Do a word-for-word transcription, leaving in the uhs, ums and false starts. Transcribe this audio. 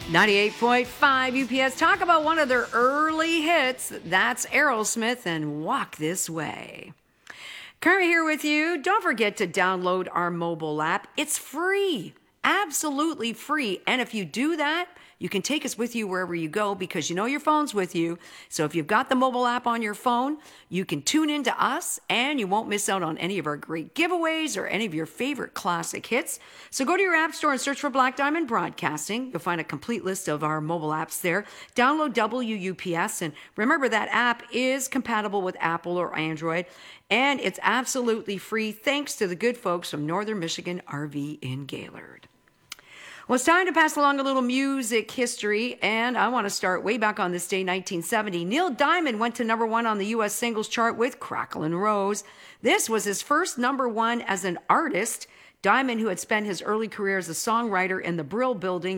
ninety-eight point five U P S. Talk about one of their early hits. That's Aerosmith and Walk This Way. Carmen here with you. Don't forget to download our mobile app. It's free, absolutely free. And if you do that, you can take us with you wherever you go because you know your phone's with you. So if you've got the mobile app on your phone, you can tune in to us and you won't miss out on any of our great giveaways or any of your favorite classic hits. So go to your app store and search for Black Diamond Broadcasting. You'll find a complete list of our mobile apps there. Download W U P S, and remember that app is compatible with Apple or Android, and it's absolutely free thanks to the good folks from Northern Michigan R V in Gaylord. Well, it's time to pass along a little music history, and I want to start way back on this day, nineteen seventy. Neil Diamond went to number one on the U S singles chart with Cracklin' Rose. This was his first number one as an artist. Diamond, who had spent his early career as a songwriter in the Brill Building,